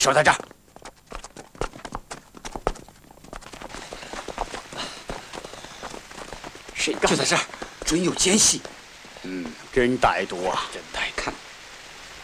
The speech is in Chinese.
守在这儿。 谁干？ 就在这儿，准有奸细。 真歹毒啊！ 真的。